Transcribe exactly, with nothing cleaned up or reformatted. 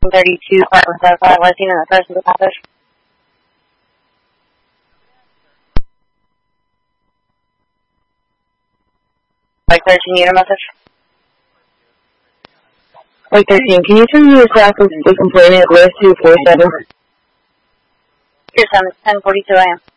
thirty-two, five one seven five, Latino, that person's a message. Like thirteen, unit message. Like thirteen, can you turn your staff of the complainant list to four seven? Here's seven, ten forty-two a.m.